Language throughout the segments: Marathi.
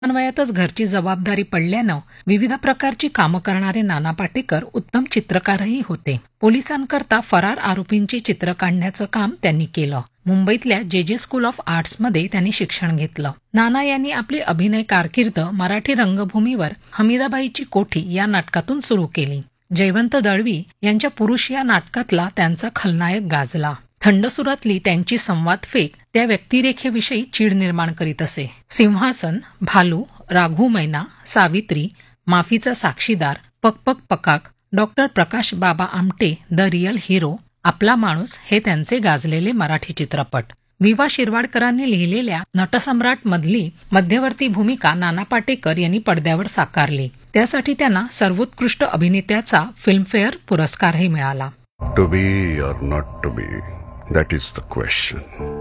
अन्वयातच घरची जबाबदारी पडल्यानं विविध प्रकारची कामं करणारे नाना पाटेकर उत्तम चित्रकारही होते. पोलिसांकरता फरार आरोपींची चित्र काढण्याचं काम त्यांनी केलं. मुंबईतल्या जे स्कूल ऑफ आर्ट्समध्ये त्यांनी शिक्षण घेतलं. नाना यांनी आपली अभिनय कारकीर्द मराठी रंगभूमीवर हमीदाबाईची कोठी या नाटकातून सुरू केली. जयवंत दळवी यांच्या पुरुष या नाटकातला त्यांचा खलनायक गाजला. थंड सुरातली त्यांची संवाद फेक त्या व्यक्तिरेखेविषयी चीड निर्माण करीत असे. सिंहासन, भालू, राघू मैना, सावित्री, माफीचा साक्षीदार, पक पक Pakaak, doctor Prakash Baba Amte, the real hero, आपला माणूस हे त्यांचे गाजलेले मराठी चित्रपट. विवा शिरवाडकरांनी लिहिलेल्या नटसम्राट मधली मध्यवर्ती भूमिका नाना पाटेकर यांनी पडद्यावर साकारली. त्यासाठी त्यांना सर्वोत्कृष्ट अभिनेत्याचा फिल्मफेअर पुरस्कारही मिळाला. टू बी और not to be, that is the question.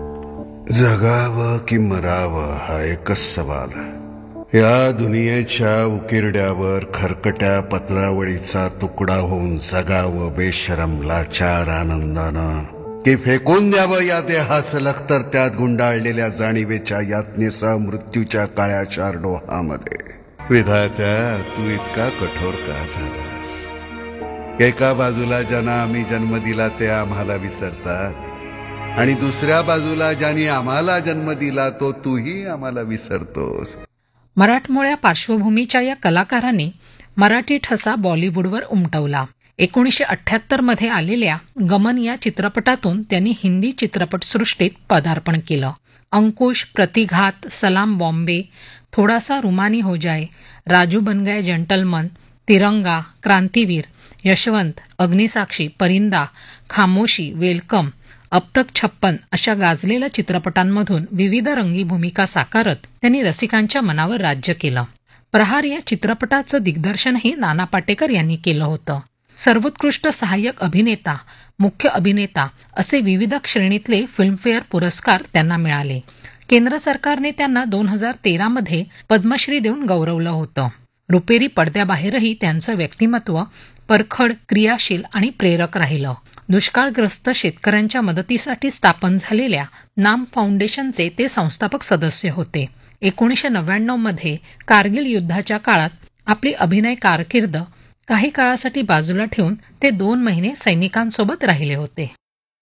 जगावं की मरावं हा एकच सवाल. या दुनियेच्या उकिरड्यावर खरकट्या पत्रावळीचा तुकडा होऊन जगावं बेशरम लाचार आनंदानं, की फेकून द्यावं या देहाचं लखतर त्यात गुंडाळलेल्या जाणीवेच्या यातनेसह मृत्यूच्या काळ्या चारडोहामध्ये. विधात्या, तू इतका कठोर का झालास? एका बाजूला ज्यांना आम्ही जन्म दिला ते आम्हाला विसरतात, आणि दुसऱ्या बाजूला ज्यांनी आम्हाला जन्म दिला तो तूही आम्हाला विसरतोस. मराठमोळ्या पार्श्वभूमीच्या या कलाकारांनी मराठी ठसा बॉलिवूडवर उमटवला. 1978 मध्ये आलेल्या गमन या चित्रपटातून त्यांनी हिंदी चित्रपटसृष्टीत पदार्पण केलं. अंकुश, प्रतिघात, सलाम बॉम्बे, थोडासा रुमानी हो जाए, राजू बन गए जेंटलमन, तिरंगा, क्रांतीवीर, यशवंत, अग्निसाक्षी, परिंदा, खामोशी, वेलकम, अब तक 56 अशा गाजलेल्या चित्रपटांमधून विविध रंगी भूमिका साकारत त्यांनी रसिकांच्या मनावर राज्य केलं. प्रहार या चित्रपटाचं दिग्दर्शनही नाना पाटेकर यांनी केलं होतं. सर्वोत्कृष्ट सहाय्यक अभिनेता, मुख्य अभिनेता असे विविध श्रेणीतले फिल्मफेअर पुरस्कार त्यांना मिळाले. केंद्र सरकारने त्यांना 2013 मध्ये पद्मश्री देऊन गौरवलं होतं. रुपेरी पडद्याबाहेरही त्यांचं व्यक्तिमत्व परखड, क्रियाशील आणि प्रेरक राहिलं. दुष्काळग्रस्त शेतकऱ्यांच्या मदतीसाठी स्थापन झालेल्या नाम फाउंडेशनचे ते संस्थापक सदस्य होते. 1999 मध्ये कारगिल युद्धाच्या काळात आपली अभिनय कारकीर्द काही काळासाठी बाजूला ठेवून ते 2 महिने सैनिकांसोबत राहिले होते.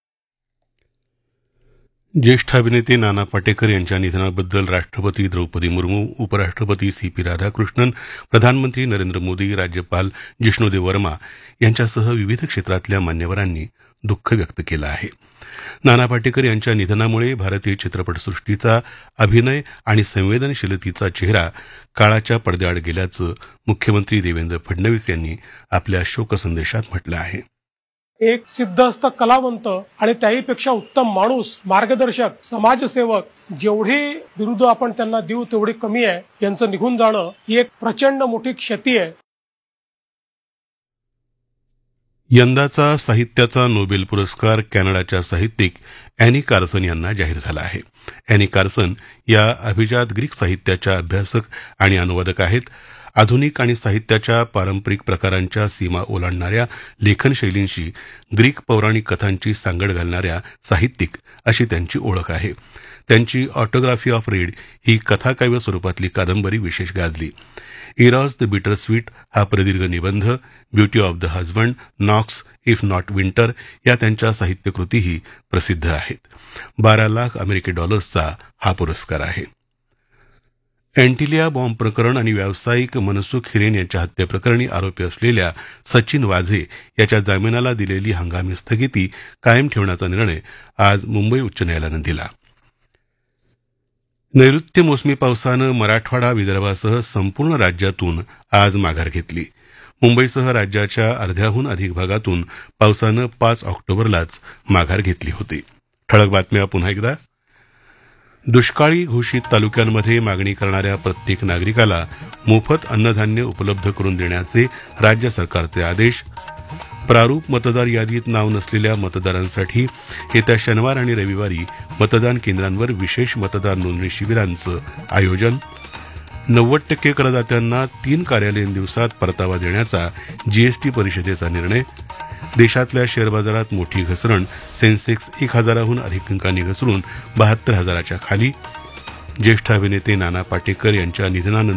ज्येष्ठ अभिनेते नाना पाटेकर यांच्या निधनाबद्दल राष्ट्रपती द्रौपदी मुर्मू, उपराष्ट्रपती CP राधाकृष्णन, प्रधानमंत्री नरेंद्र मोदी, राज्यपाल जिष्णुदेव वर्मा यांच्यासह विविध क्षेत्रातल्या मान्यवरांनी दुःख व्यक्त केलं आहे. नाना पाटेकर यांच्या निधनामुळे भारतीय चित्रपटसृष्टीचा अभिनय आणि संवेदनशीलतेचा चेहरा काळाच्या पडद्याआड गेल्याचं मुख्यमंत्री देवेंद्र फडणवीस यांनी आपल्या शोकसंदेशात म्हटलं आहे. एक सिद्धहस्त कलावंत आणि त्याहीपेक्षा उत्तम माणूस, मार्गदर्शक, समाजसेवक, जेवढी बिरुदं आपण त्यांना देऊ तेवढी कमी आहे. यांचं निघून जाणं ही एक प्रचंड मोठी क्षती आहे. यंदाचा साहित्याचा नोबेल पुरस्कार कॅनडाच्या साहित्यिक अॅनी कार्सन यांना जाहीर झाला आहे. अॅनी कार्सन या अभिजात ग्रीक साहित्याच्या अभ्यासक आणि अनुवादक आहेत. आधुनिक आणि साहित्याच्या पारंपरिक प्रकारांच्या सीमा ओलांडणाऱ्या लेखनशैलींशी ग्रीक पौराणिक कथांची सांगड घालणाऱ्या साहित्यिक अशी त्यांची ओळख आहे. त्यांची ऑटोग्राफी ऑफ रेड ही कथाकाव्य स्वरूपातली कादंबरी विशेष गाजली. इरॉस द बिटर स्वीट हा प्रदीर्घ निबंध, ब्युटी ऑफ द हजबंड, नॉक्स इफ नॉट विंटर या त्यांच्या साहित्यकृतीही प्रसिद्ध आहेत. 12 लाख अमेरिकी डॉलर्सचा हा पुरस्कार आहे. अँटिलिया बॉम्ब प्रकरण आणि व्यावसायिक मनसुख हिरेन यांच्या हत्येप्रकरणी आरोपी असलेल्या सचिन वाझे याच्या जामिनाला दिलेली हंगामी स्थगिती कायम ठेवण्याचा निर्णय आज मुंबई उच्च न्यायालयानं दिला. नैऋत्य मोसमी पावसानं मराठवाडा, विदर्भासह संपूर्ण राज्यातून आज माघार घेतली. मुंबईसह राज्याच्या अर्ध्याहून अधिक भागातून पावसानं 5 ऑक्टोबरलाच माघार घेतली होती. ठळक बातम्या पुन्हा एकदा. दुष्काळी घोषित तालुक्यांमध्ये मागणी करणाऱ्या प्रत्येक नागरिकाला मोफत अन्नधान्य उपलब्ध करून देण्याचे राज्य सरकारचे आदेश. प्रारूप मतदार यादीत नाव नसलेल्या मतदारांसाठी येत्या शनिवार आणि रविवारी मतदान केंद्रांवर विशेष मतदार नोंदणी शिबिरांचं आयोजन. 90% करदात्यांना 3 कार्यालयीन दिवसात परतावा देण्याचा जीएसटी परिषदेचा निर्णय. देशातल्या शेअर बाजारात मोठी घसरण, सेन्सेक्स 1000हून अधिक अंकांनी घसरून 72,000च्या खाली. ज्येष्ठ अभिनेते नाना पाटेकर यांच्या निधनानंतर